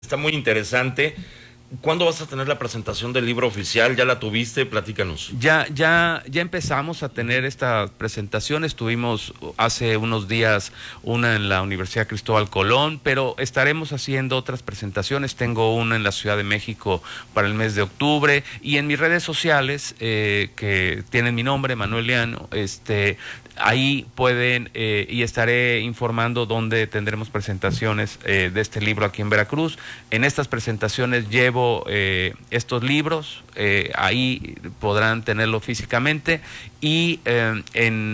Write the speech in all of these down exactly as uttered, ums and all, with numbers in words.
Está muy interesante. ¿Cuándo vas a tener la presentación del libro oficial? ¿Ya la tuviste? Platícanos. Ya, ya, ya empezamos a tener esta presentación. Estuvimos hace unos días una en la Universidad Cristóbal Colón, pero estaremos haciendo otras presentaciones. Tengo una en la Ciudad de México para el mes de octubre, y en mis redes sociales, eh, que tienen mi nombre, Manuel Liaño, este, ahí pueden, eh, y estaré informando dónde tendremos presentaciones eh, de este libro aquí en Veracruz. En estas presentaciones llevo Eh, estos libros, eh, ahí podrán tenerlo físicamente, y eh,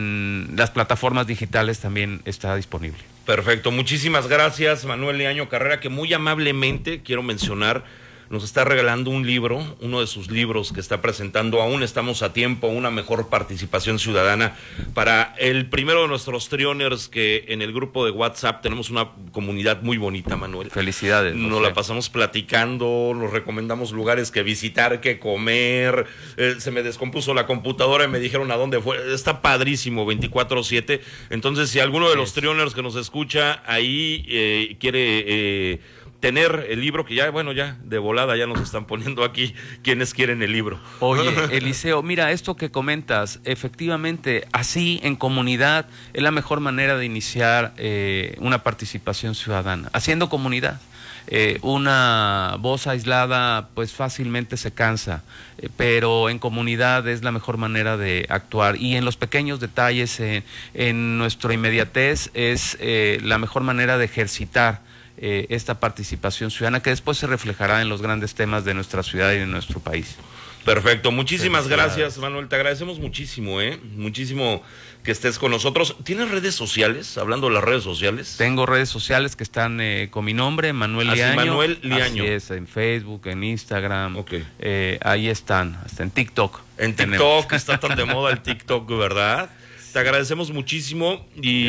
en las plataformas digitales también está disponible. Perfecto, muchísimas gracias, Manuel Liaño Carrera, que muy amablemente, quiero mencionar, nos está regalando un libro, uno de sus libros que está presentando. Aún estamos a tiempo, una mejor participación ciudadana para el primero de nuestros trioners, que en el grupo de WhatsApp tenemos una comunidad muy bonita, Manuel. Felicidades. Nos José. la pasamos platicando, nos recomendamos lugares que visitar, que comer. Eh, se me descompuso la computadora y me dijeron a dónde fue. Está padrísimo, veinticuatro siete. Entonces, si alguno de los trioners que nos escucha ahí eh, quiere eh, tener el libro, que ya, bueno, ya de volada ya nos están poniendo aquí quienes quieren el libro. Oye, Eliseo, mira, esto que comentas, efectivamente, así en comunidad es la mejor manera de iniciar eh, una participación ciudadana, haciendo comunidad. Eh, una voz aislada pues fácilmente se cansa, eh, pero en comunidad es la mejor manera de actuar, y en los pequeños detalles, eh, en nuestra inmediatez, es eh, la mejor manera de ejercitar Eh, esta participación ciudadana, que después se reflejará en los grandes temas de nuestra ciudad y de nuestro país. Perfecto, muchísimas gracias, Manuel, te agradecemos muchísimo, ¿eh? Muchísimo que estés con nosotros. ¿Tienes redes sociales? Hablando de las redes sociales. Tengo redes sociales que están eh, con mi nombre, Manuel Así, Liaño. Manuel Liaño. Así es, en Facebook, en Instagram, Ok. eh, ahí están, hasta en TikTok. En tenemos. TikTok, está tan de moda el TikTok, ¿verdad? Te agradecemos muchísimo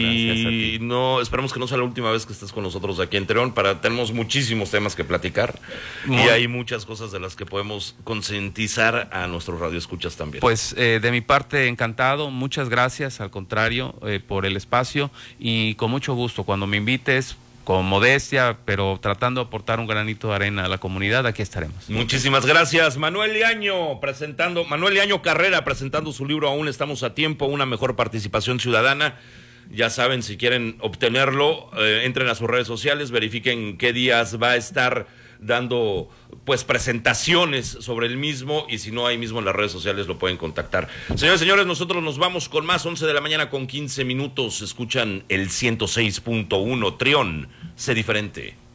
y no esperamos que no sea la última vez que estés con nosotros aquí en Treón. Para tenemos muchísimos temas que platicar, Muy. y hay muchas cosas de las que podemos concientizar a nuestros radioescuchas también. Pues eh, de mi parte, encantado, muchas gracias, al contrario, eh, por el espacio, y con mucho gusto, cuando me invites, con modestia, pero tratando de aportar un granito de arena a la comunidad, aquí estaremos. Muchísimas gracias, Manuel Liaño, presentando, Manuel Liaño Carrera, presentando su libro Aún estamos a tiempo, una mejor participación ciudadana. Ya saben, si quieren obtenerlo, eh, entren a sus redes sociales, verifiquen qué días va a estar dando pues presentaciones sobre el mismo, y si no, ahí mismo en las redes sociales lo pueden contactar. Señores, señores, nosotros nos vamos con más. Once de la mañana con quince minutos, escuchan el ciento seis punto uno Trión, sé diferente.